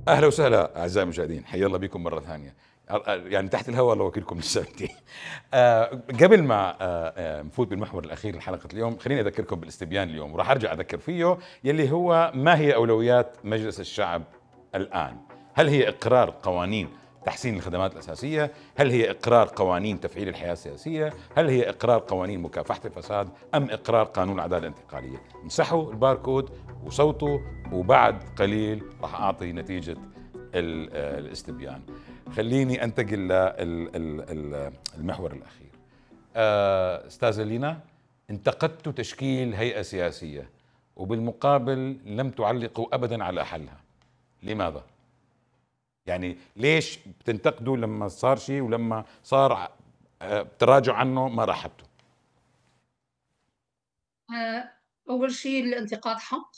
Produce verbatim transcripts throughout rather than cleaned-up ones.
اهلا وسهلا اعزائي المشاهدين، حيا الله بكم مره ثانيه. يعني تحت الهواء الله وكيلكم للسنتين. آه قبل ما آه نفوت بالمحور الاخير لحلقه اليوم، خليني اذكركم بالاستبيان اليوم، وراح ارجع اذكر فيه يلي هو ما هي اولويات مجلس الشعب الان؟ هل هي اقرار قوانين تحسين الخدمات الاساسيه؟ هل هي اقرار قوانين تفعيل الحياه السياسيه؟ هل هي اقرار قوانين مكافحه الفساد؟ ام اقرار قانون العداله الانتقاليه؟ مسحوا الباركود وصوتوا، وبعد قليل راح اعطي نتيجه الاستبيان. خليني انتقل للمحور الاخير. استاذه لينا، انتقدت تشكيل هيئه سياسيه وبالمقابل لم تعلقوا ابدا على حلها، لماذا؟ يعني ليش بتنتقدوا لما صار شيء ولما صار تراجع عنه ما رحبتوا؟ اول شيء الانتقاد حق،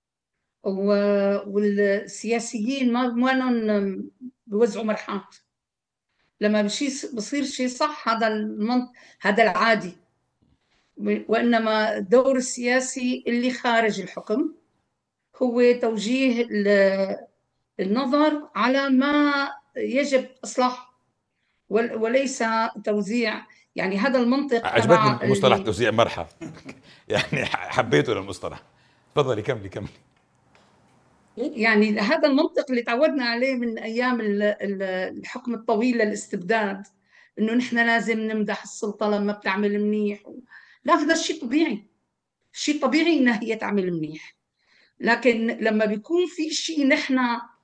والسياسيين ما ما بيوزعوا مرحات. لما بشي بصير شيء صح هذا المنط هذا العادي، وانما الدور السياسي اللي خارج الحكم هو توجيه النظر على ما يجب اصلاحه وليس توزيع. يعني هذا المنطق عجبتني مصطلح توزيع مرحى. يعني حبيته للمصطلح. تفضلي كملي كملي. يعني هذا المنطق اللي تعودنا عليه من ايام الحكم الطويل للاستبداد، انه نحن لازم نمدح السلطه لما بتعمل منيح. لا، هذا الشيء طبيعي، شيء طبيعي انها هي تعمل منيح، لكن لما بيكون في شيء نحن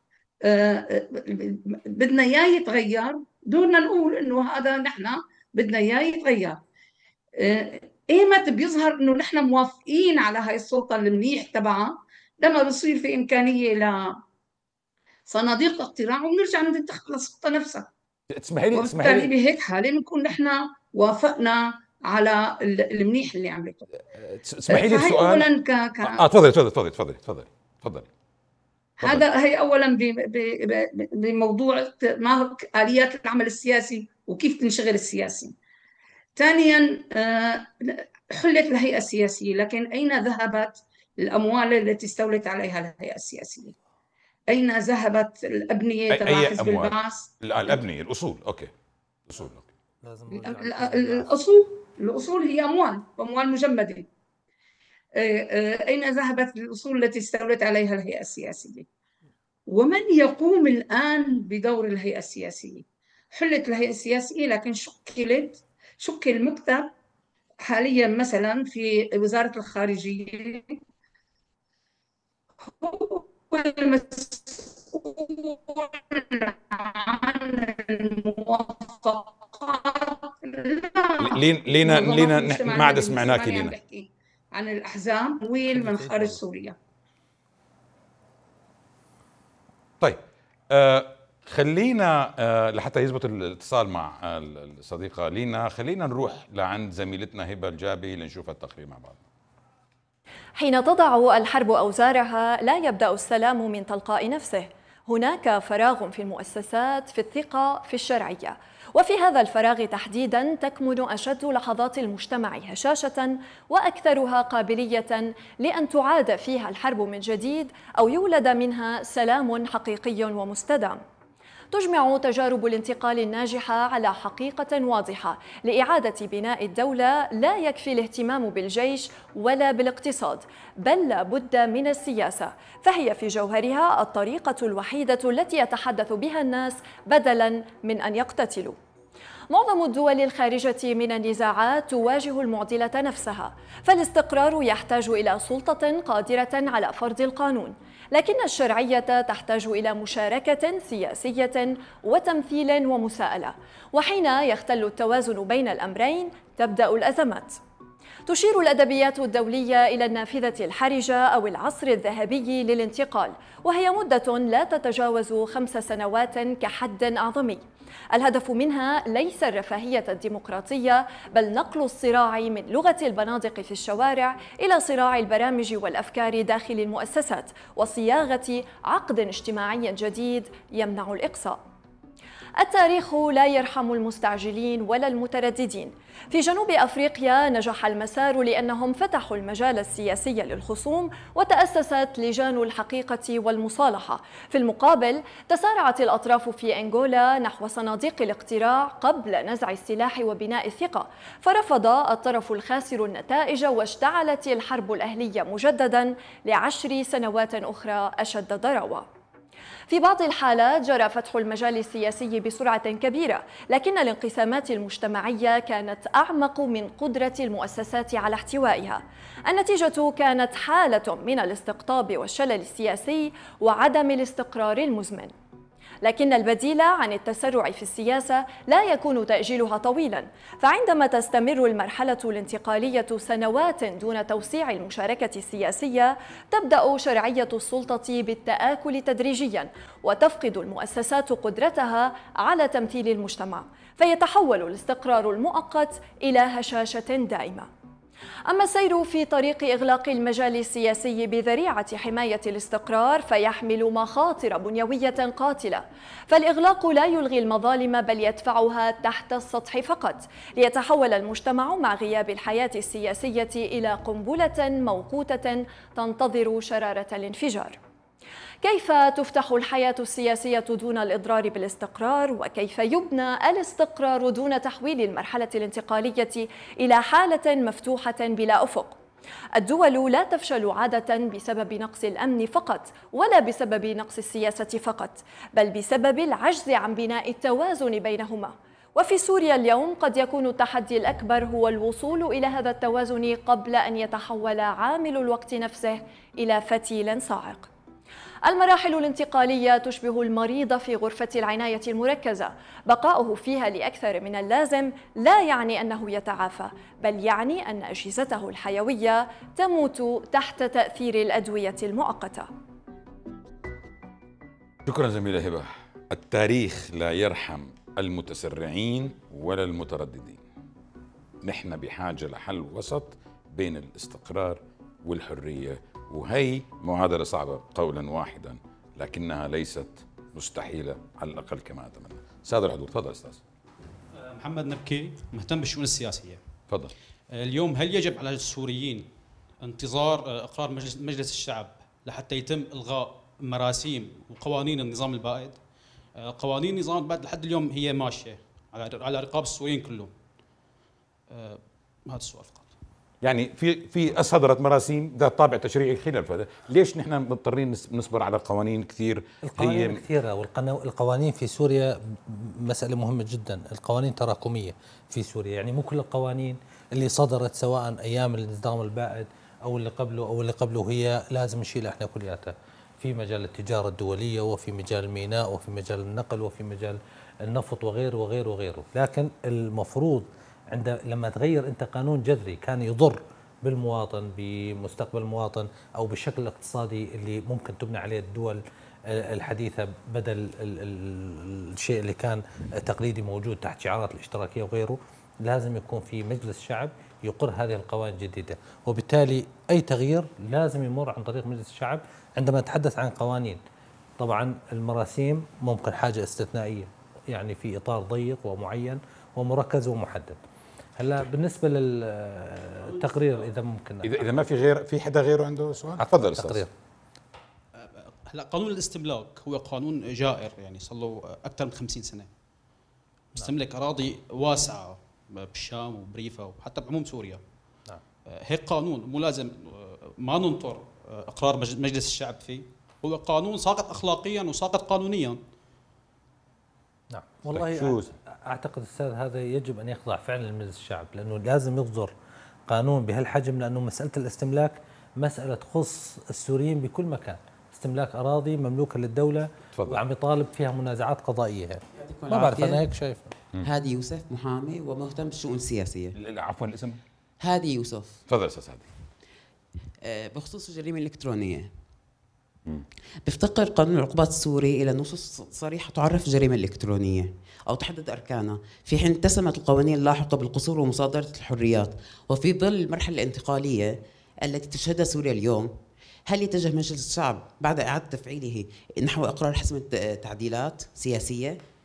بدنا اياه يتغير، دورنا نقول انه هذا نحن بدنا اياه يتغير. ايمت بيظهر انه نحن موافقين على هاي السلطه المنيح تبعها؟ لما بصير في امكانيه لصناديق اقتراع ونرجع ننتخب للسلطه نفسها. تسمحي لي تسمحي لي بهيك حاله بنكون نحن وافقنا على المنيح اللي عملته. تسمحي لي بسؤال اولا ك... ك... اه تفضلي تفضلي تفضلي تفضلي تفضلي تفضلي. هذا هي اولا بموضوع ما اليات العمل السياسي وكيف تنشغل السياسي. ثانيا حلت الهيئه السياسيه، لكن اين ذهبت الاموال التي استولت عليها الهيئه السياسيه؟ اين ذهبت الابنيه تبع حزب البعث؟ الابنيه الاصول. اوكي الاصول. اوكي لازم الاصول الاصول هي اموال اموال مجمده. اين ذهبت الاصول التي استولت عليها الهيئه السياسيه؟ ومن يقوم الان بدور الهيئه السياسيه؟ حلت الهيئه السياسيه، لكن شكلت شكل مكتب حاليا مثلا في وزاره الخارجيه هو المسؤول عن الموافقات. لينا لينا ما عاد سمعناكي لينا. عن الاحزاب وين من خارج سوريا. طيب آه خلينا آه لحتى يزبط الاتصال مع آه الصديقه لينا، خلينا نروح لعند زميلتنا هبه الجابي لنشوف التقرير مع بعض. حين تضع الحرب أوزارها لا يبدأ السلام من تلقاء نفسه، هناك فراغ في المؤسسات، في الثقة، في الشرعية، وفي هذا الفراغ تحديدا تكمن أشد لحظات المجتمع هشاشة وأكثرها قابلية لأن تعاد فيها الحرب من جديد أو يولد منها سلام حقيقي ومستدام. تجمع تجارب الانتقال الناجحة على حقيقة واضحة لإعادة بناء الدولة لا يكفي الاهتمام بالجيش ولا بالاقتصاد، بل لا بد من السياسة، فهي في جوهرها الطريقة الوحيدة التي يتحدث بها الناس بدلاً من أن يقتتلوا. معظم الدول الخارجة من النزاعات تواجه المعضلة نفسها، فالاستقرار يحتاج إلى سلطة قادرة على فرض القانون، لكن الشرعية تحتاج إلى مشاركة سياسية وتمثيل ومساءلة، وحين يختل التوازن بين الأمرين تبدأ الأزمات. تشير الأدبيات الدولية إلى النافذة الحرجة أو العصر الذهبي للانتقال، وهي مدة لا تتجاوز خمس سنوات كحد أعظمي. الهدف منها ليس الرفاهية الديمقراطية، بل نقل الصراع من لغة البنادق في الشوارع إلى صراع البرامج والأفكار داخل المؤسسات، وصياغة عقد اجتماعي جديد يمنع الإقصاء. التاريخ لا يرحم المستعجلين ولا المترددين. في جنوب أفريقيا نجح المسار لأنهم فتحوا المجال السياسي للخصوم وتأسست لجان الحقيقة والمصالحة. في المقابل تسارعت الأطراف في أنغولا نحو صناديق الاقتراع قبل نزع السلاح وبناء الثقة، فرفض الطرف الخاسر النتائج واشتعلت الحرب الأهلية مجددا لعشر سنوات أخرى أشد ضراوة. في بعض الحالات جرى فتح المجال السياسي بسرعة كبيرة، لكن الانقسامات المجتمعية كانت أعمق من قدرة المؤسسات على احتوائها. النتيجة كانت حالة من الاستقطاب والشلل السياسي وعدم الاستقرار المزمن. لكن البديل عن التسرع في السياسة لا يكون تأجيلها طويلا، فعندما تستمر المرحلة الانتقالية سنوات دون توسيع المشاركة السياسية تبدأ شرعية السلطة بالتآكل تدريجيا، وتفقد المؤسسات قدرتها على تمثيل المجتمع، فيتحول الاستقرار المؤقت إلى هشاشة دائمة. أما السير في طريق إغلاق المجال السياسي بذريعة حماية الاستقرار فيحمل مخاطر بنيوية قاتلة، فالإغلاق لا يلغي المظالم بل يدفعها تحت السطح فقط، ليتحول المجتمع مع غياب الحياة السياسية إلى قنبلة موقوتة تنتظر شرارة الانفجار. كيف تفتح الحياة السياسية دون الإضرار بالاستقرار؟ وكيف يبنى الاستقرار دون تحويل المرحلة الانتقالية إلى حالة مفتوحة بلا أفق؟ الدول لا تفشل عادة بسبب نقص الأمن فقط ولا بسبب نقص السياسة فقط، بل بسبب العجز عن بناء التوازن بينهما. وفي سوريا اليوم قد يكون التحدي الأكبر هو الوصول إلى هذا التوازن قبل أن يتحول عامل الوقت نفسه إلى فتيل صاعق. المراحل الانتقالية تشبه المريض في غرفة العناية المركزة، بقاؤه فيها لأكثر من اللازم لا يعني أنه يتعافى، بل يعني أن أجهزته الحيوية تموت تحت تأثير الأدوية المؤقتة. شكرا زميلة هبة. التاريخ لا يرحم المتسرعين ولا المترددين. نحن بحاجة لحل وسط بين الاستقرار والحرية، وهي معادلة صعبة قولا واحدا، لكنها ليست مستحيلة على الأقل كما أتمنى. سادة الحضور، تفضل أستاذ محمد نبكي، مهتم بالشؤون السياسية. تفضل. اليوم هل يجب على السوريين انتظار اقرار مجلس, مجلس الشعب لحتى يتم الغاء مراسيم وقوانين النظام البائد؟ قوانين النظام البائد لحد اليوم هي ماشيه على على رقاب السوريين كلهم. هذا السؤال فقط. يعني في في صدرت مراسيم ذات طابع تشريعي خلال الفترة، ليش نحن مضطرين نصبر على قوانين كثير؟ القوانين هي كثيرة، والقوانين في سوريا مسألة مهمة جدا. القوانين تراكمية في سوريا، يعني مو كل القوانين اللي صدرت سواء أيام النظام البائد أو اللي قبله أو اللي قبله هي لازم نشيلها احنا كلياتها. في مجال التجارة الدولية، وفي مجال الميناء، وفي مجال النقل، وفي مجال النفط وغيره وغيره وغيره. لكن المفروض عند لما تغير انت قانون جذري كان يضر بالمواطن، بمستقبل المواطن، او بالشكل الاقتصادي اللي ممكن تبنى عليه الدول الحديثه، بدل الشيء اللي كان تقليدي موجود تحت شعارات الاشتراكيه وغيره، لازم يكون في مجلس شعب يقر هذه القوانين الجديده، وبالتالي اي تغيير لازم يمر عن طريق مجلس الشعب. عندما نتحدث عن قوانين، طبعا المراسيم ممكن حاجه استثنائيه، يعني في اطار ضيق ومعين ومركز ومحدد. هلا بالنسبه للتقرير اذا ممكن، اذا اذا ما في غير، في حدا غيره عنده سؤال؟ تفضل استاذ. هلا قانون الاستملاك هو قانون جائر، يعني صار له اكثر من خمسين سنه. مستملك اراضي واسعه بالشام وبريفا وحتى بعموم سوريا. نعم. هيك قانون مو لازم ما ننطر اقرار مجلس الشعب فيه، هو قانون ساقط اخلاقيا وساقط قانونيا. نعم والله اعتقد استاذ هذا يجب ان يخضع فعلا لمجلس الشعب، لانه لازم يصدر قانون بهالحجم، لانه مساله الاستملاك مساله تخص السوريين بكل مكان. استملاك اراضي مملوكه للدوله تفضل. وعم يطالب فيها منازعات قضائيه هيك. ما بعرف انا هيك شايف. هادي يوسف، محامي ومهتم بالشؤون السياسيه. عفوا الاسم؟ هادي يوسف. تفضل استاذ هادي. أه بخصوص الجريمه الالكترونيه، بيفتقر قانون العقوبات السوري إلى نصوص صريحة تعرف الجريمة الإلكترونية أو تحدد أركانها، في حين اتسمت القوانين اللاحقة بالقصور ومصادرة الحريات. وفي ظل المرحلة الانتقالية التي تشهدها سوريا اليوم، هل يتجه مجلس الشعب بعد إعادة تفعيله نحو إقرار حسم تعديلات سياسية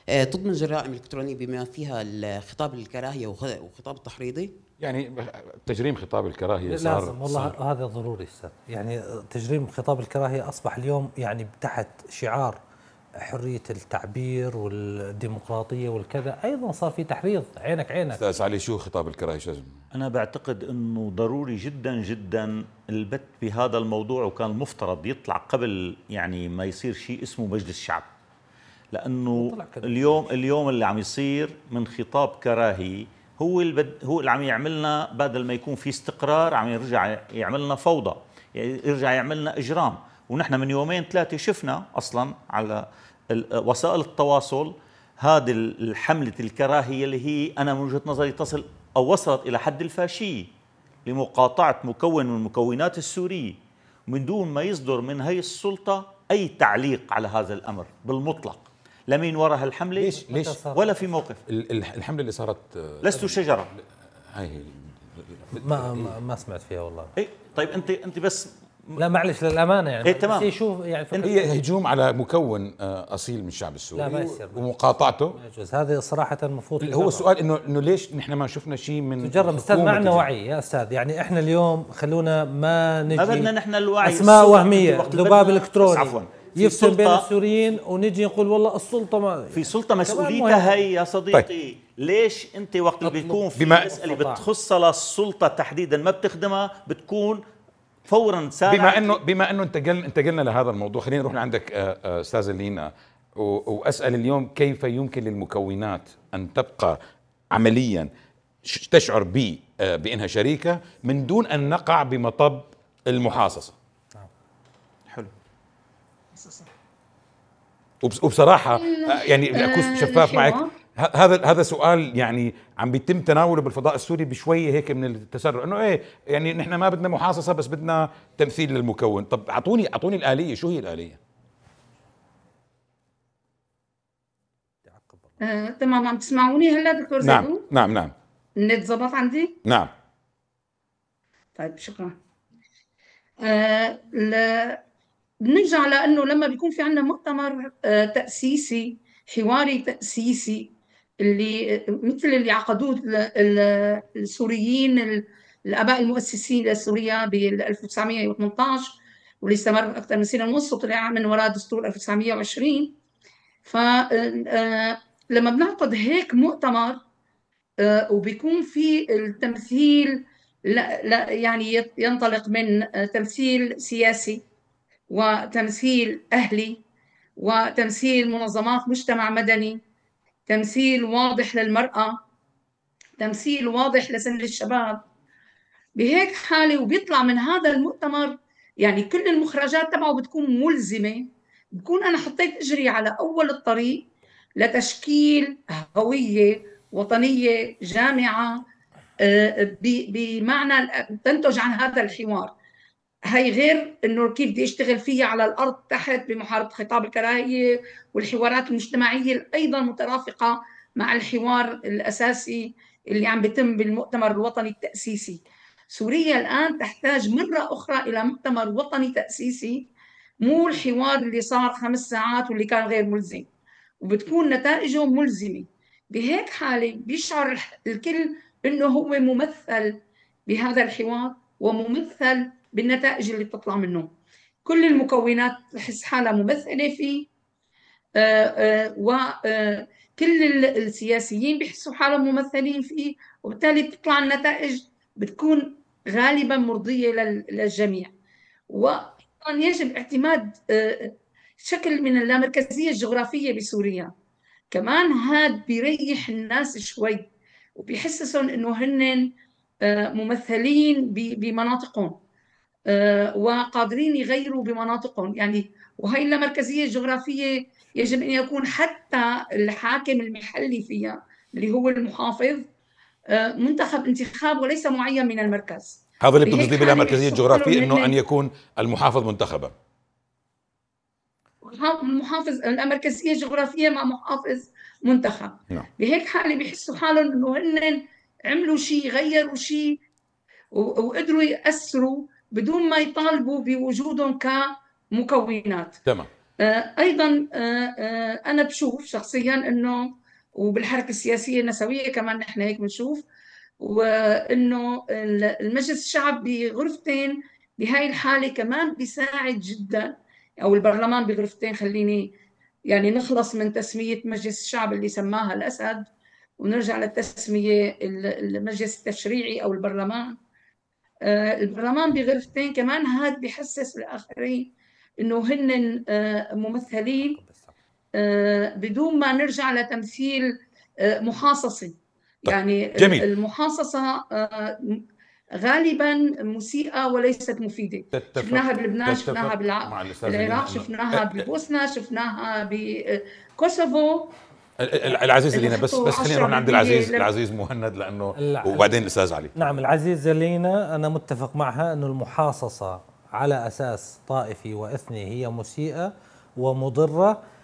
تضمن جرائم الكترونيه بما فيها خطاب الكراهيه وخطاب التحريضي. يعني تجريم خطاب الكراهيه صار لازم والله صار. هذا ضروري استاذ، يعني تجريم خطاب الكراهيه اصبح اليوم يعني تحت شعار حريه التعبير والديمقراطيه والكذا، ايضا صار في تحريض عينك عينك. استاذ علي، شو خطاب الكراهيه؟ شو انا بعتقد انه ضروري جدا جدا البت بهذا الموضوع، وكان المفترض يطلع قبل يعني ما يصير شيء اسمه مجلس شعب، لانه اليوم اليوم اللي عم يصير من خطاب كراهي هو اللي هو اللي عم يعملنا، بدل ما يكون في استقرار عم يرجع يعملنا فوضى، يرجع يعملنا اجرام. ونحن من يومين ثلاثه شفنا اصلا على وسائل التواصل هذه الحمله الكراهيه اللي هي انا من وجهه نظري تصل او وصلت الى حد الفاشيه لمقاطعه مكون من المكونات السوريه، من دون ما يصدر من هي السلطه اي تعليق على هذا الامر بالمطلق. لا مين وراء هالحمله ليش ليش ولا في موقف. الحمله اللي صارت لست شجره، هاي ما ما سمعت فيها والله. اي طيب انت انت بس لا معلش للامانه يعني. ايه تمام. يشوف يعني هي هجوم على مكون اصيل من الشعب السوري. لا ما يصير ومقاطعته. ما يجوز، هذه صراحه المفروض. هو السؤال انه انه ليش نحن ما شفنا شيء من تجرب استاذ، ما عندنا وعي يا استاذ. يعني احنا اليوم خلونا ما نجي ما بدنا نحن الوعي، اسماء وهميه، ذباب الكتروني عفوا يفتن بين السوريين ونجي نقول والله السلطه ما في سلطه مسؤوليتها هي يا صديقي. طيب. ليش انت وقت اللي بيكون في مساله بتخصها للسلطه تحديدا ما بتخدمها بتكون فورا سارع؟ بما انه بما انه انتقلنا انتقلنا لهذا الموضوع، خلينا نروح لعندك استاذه لينا واسال اليوم كيف يمكن للمكونات ان تبقى عمليا تشعر ب بانها شريكه من دون ان نقع بمطب المحاصصه. حلو. وبصراحه يعني اكون شفاف معك، هذا هذا سؤال يعني عم بيتم تناوله بالفضاء السوري بشويه هيك من التسرع، انه ايه يعني نحن ما بدنا محاصصه بس بدنا تمثيل للمكون. طب اعطوني اعطوني الاليه، شو هي الاليه؟ آه، تمام. عم تسمعوني هلا دكتور زيدو؟ نعم نعم نعم. النت ظبط عندي؟ نعم. طيب شكرا. آه ل... بنرجع لانه لما بيكون في عندنا مؤتمر آه تاسيسي حواري تاسيسي اللي مثل اللي عقدوه السوريين الاباء المؤسسين لسوريا بال ألف وتسعمئة وثمانية عشر واللي استمر اكثر من سنه ونص وطلع من وراء دستور ألف وتسعمئة وعشرين. فلما بنعقد هيك مؤتمر وبيكون في التمثيل لا لا يعني ينطلق من تمثيل سياسي وتمثيل أهلي وتمثيل منظمات مجتمع مدني، تمثيل واضح للمرأة، تمثيل واضح لسن الشباب. بهيك حالة وبيطلع من هذا المؤتمر يعني كل المخرجات تبعه بتكون ملزمة، بكون أنا حطيت إجري على أول الطريق لتشكيل هوية وطنية جامعة بمعنى تنتج عن هذا الحوار. هي غير انه كيف بدي اشتغل فيها على الارض تحت بمحاربه خطاب الكراهيه والحوارات المجتمعيه ايضا مترافقه مع الحوار الاساسي اللي عم بيتم بالمؤتمر الوطني التاسيسي. سوريا الان تحتاج مره اخرى الى مؤتمر وطني تاسيسي، مو الحوار اللي صار خمس ساعات واللي كان غير ملزم وبتكون نتائجه ملزمه. بهيك حاله بيشعر الكل انه هو ممثل بهذا الحوار وممثل بالنتائج اللي بتطلع منه. كل المكونات تحس حالها ممثلة فيه، وكل السياسيين بيحسوا حالهم ممثلين فيه، وبالتالي بتطلع النتائج بتكون غالبا مرضية للجميع. وأيضا يجب اعتماد شكل من اللامركزية الجغرافية بسوريا، كمان هاد بيريح الناس شوي وبيحسسهم انه هن ممثلين بمناطقهم وقادرين يغيروا بمناطقهم. يعني وهي اللامركزية الجغرافية يجب أن يكون حتى الحاكم المحلي فيها اللي هو المحافظ منتخب انتخاب وليس معين من المركز. هذا اللي بتقصدي باللامركزية الجغرافية، انه ان يكون المحافظ منتخبا. المحافظ اللامركزية الجغرافية مع محافظ منتخب. نعم. بهيك حالة بيحسوا حالهم انه هن عملوا شيء، غيروا شيء، وقدروا يأثروا بدون ما يطالبوا بوجودهم كمكونات. تمام. أيضا أنا بشوف شخصيا أنه، وبالحركة السياسية النسوية كمان نحن هيك بنشوف، وأنه المجلس الشعب بغرفتين بهاي الحالة كمان بيساعد جدا، أو البرلمان بغرفتين، خليني يعني نخلص من تسمية مجلس الشعب اللي سماها الأسد ونرجع للتسمية المجلس التشريعي أو البرلمان. البرلمان بغرفتين كمان هاد بيحسس الآخرين إنه هن ممثلين بدون ما نرجع لتمثيل محاصصي. يعني جميل. المحاصصة غالبا مسيئة وليست مفيدة. شفناها بلبنان، شفناها بالعراق، شفناها ببوسنا، شفناها بكوسوفو. العزيز لينا، بس بس خلينا نروح عند العزيز العزيز مهند لانه وبعدين الاستاذ علي. نعم، العزيز لينا انا متفق معها انه المحاصصه على اساس طائفي واثني هي مسيئه ومضره،